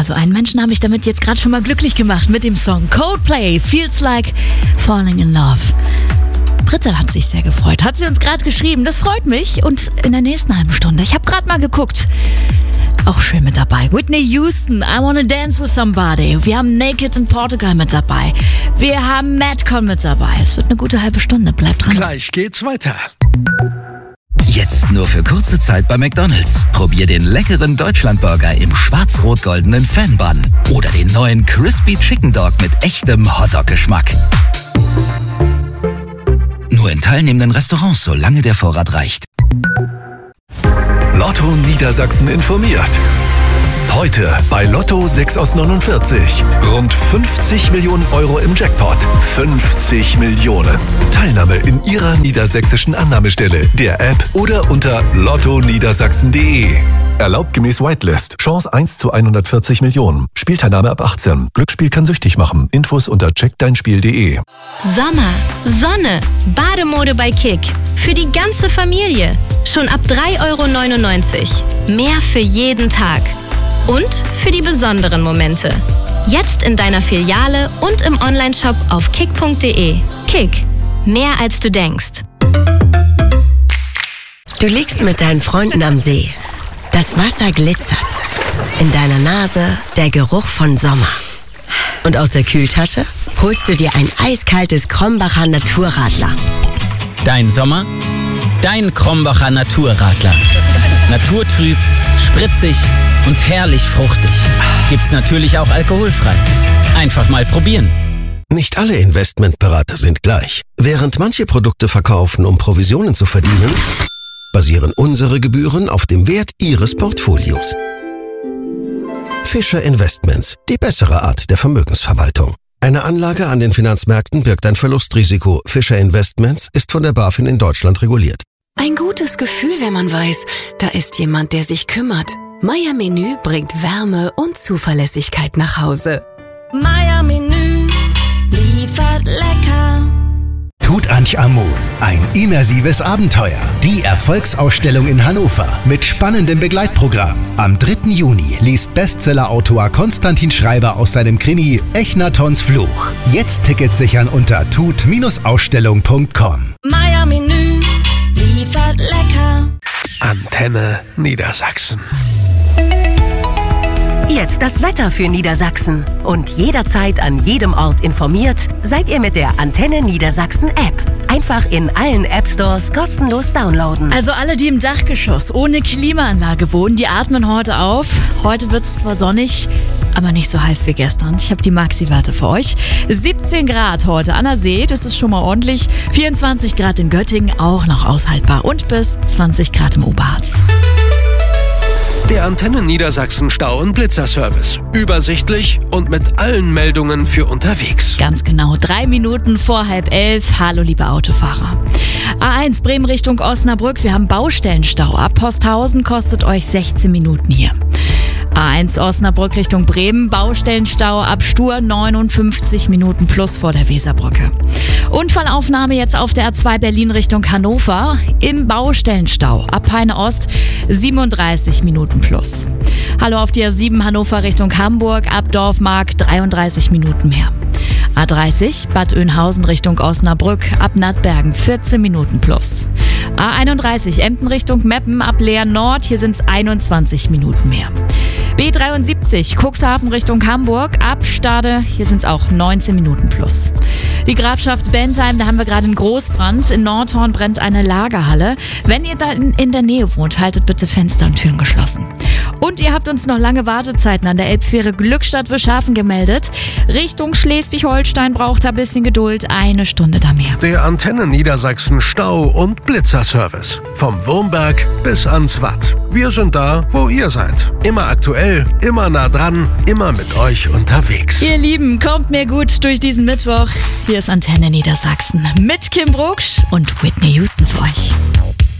Also einen Menschen habe ich damit jetzt gerade schon mal glücklich gemacht mit dem Song Coldplay, Feels Like Falling in Love. Britta hat sich sehr gefreut, hat sie uns gerade geschrieben. Das freut mich. Und in der nächsten halben Stunde, ich habe gerade mal geguckt, auch schön mit dabei. Whitney Houston, I Wanna Dance With Somebody. Wir haben Naked in Portugal mit dabei. Wir haben Madcon mit dabei. Es wird eine gute halbe Stunde. Bleibt dran. Gleich geht's weiter. Jetzt nur für kurze Zeit bei McDonald's. Probier den leckeren Deutschlandburger im schwarz-rot-goldenen Fan-Bun. Oder den neuen Crispy Chicken Dog mit echtem Hotdog-Geschmack. Nur in teilnehmenden Restaurants, solange der Vorrat reicht. Lotto Niedersachsen informiert. Heute bei Lotto 6 aus 49. Rund 50 Millionen Euro im Jackpot. 50 Millionen. Teilnahme in Ihrer niedersächsischen Annahmestelle, der App oder unter lottoniedersachsen.de. Erlaubt gemäß Whitelist. Chance 1 zu 140 Millionen. Spielteilnahme ab 18. Glücksspiel kann süchtig machen. Infos unter checkdeinspiel.de. Sommer, Sonne, Bademode bei Kick. Für die ganze Familie. Schon ab 3,99 €. Mehr für jeden Tag. Und für die besonderen Momente. Jetzt in deiner Filiale und im Onlineshop auf kick.de. Kick. Mehr als du denkst. Du liegst mit deinen Freunden am See. Das Wasser glitzert. In deiner Nase der Geruch von Sommer. Und aus der Kühltasche holst du dir ein eiskaltes Krombacher Naturradler. Dein Sommer, dein Krombacher Naturradler. Naturtrüb, spritzig und herrlich fruchtig. Gibt's natürlich auch alkoholfrei. Einfach mal probieren. Nicht alle Investmentberater sind gleich. Während manche Produkte verkaufen, um Provisionen zu verdienen, basieren unsere Gebühren auf dem Wert Ihres Portfolios. Fischer Investments, die bessere Art der Vermögensverwaltung. Eine Anlage an den Finanzmärkten birgt ein Verlustrisiko. Fischer Investments ist von der BaFin in Deutschland reguliert. Ein gutes Gefühl, wenn man weiß, da ist jemand, der sich kümmert. Meier Menü bringt Wärme und Zuverlässigkeit nach Hause. Meier Menü liefert lecker. Tutanchamun, ein immersives Abenteuer. Die Erfolgsausstellung in Hannover mit spannendem Begleitprogramm. Am 3. Juni liest Bestsellerautor Konstantin Schreiber aus seinem Krimi Echnatons Fluch. Jetzt Tickets sichern unter tut-ausstellung.com. Meier Menü liefert lecker. Antenne Niedersachsen. Jetzt das Wetter für Niedersachsen. Und jederzeit an jedem Ort informiert, seid ihr mit der Antenne Niedersachsen App. Einfach in allen App-Stores kostenlos downloaden. Also alle, die im Dachgeschoss ohne Klimaanlage wohnen, die atmen heute auf. Heute wird es zwar sonnig, aber nicht so heiß wie gestern. Ich habe die Maxi-Werte für euch. 17 Grad heute an der See, das ist schon mal ordentlich. 24 Grad in Göttingen, auch noch aushaltbar. Und bis 20 Grad im Oberharz. Der Antenne Niedersachsen Stau- und Blitzerservice. Übersichtlich und mit allen Meldungen für unterwegs. Ganz genau, 3 Minuten vor 10:30. Hallo, liebe Autofahrer. A1 Bremen Richtung Osnabrück. Wir haben Baustellenstau. Ab Posthausen kostet euch 16 Minuten hier. A1 Osnabrück Richtung Bremen. Baustellenstau ab Stur 59 Minuten plus vor der Weserbrücke. Unfallaufnahme jetzt auf der A2 Berlin Richtung Hannover. Im Baustellenstau ab Peine Ost 37 Minuten plus. Hallo auf die A7 Hannover Richtung Hamburg. Ab Dorfmark 33 Minuten mehr. A30 Bad Oeynhausen Richtung Osnabrück. Ab Nattbergen 14 Minuten plus. A31 Emden Richtung Meppen. Ab Leer Nord. Hier sind es 21 Minuten mehr. B73 Cuxhaven Richtung Hamburg, ab Stade, hier sind es auch 19 Minuten plus. Die Grafschaft Bentheim, da haben wir gerade einen Großbrand. In Nordhorn brennt eine Lagerhalle. Wenn ihr da in der Nähe wohnt, haltet bitte Fenster und Türen geschlossen. Und ihr habt uns noch lange Wartezeiten an der Elbfähre Glückstadt-Wischhafen gemeldet. Richtung Schleswig-Holstein braucht ein bisschen Geduld, 1 Stunde da mehr. Der Antenne Niedersachsen Stau- und Blitzerservice. Vom Wurmberg bis ans Watt. Wir sind da, wo ihr seid. Immer aktuell, immer nah dran, immer mit euch unterwegs. Ihr Lieben, kommt mir gut durch diesen Mittwoch. Hier ist Antenne Niedersachsen mit Kim Brugsch und Whitney Houston für euch.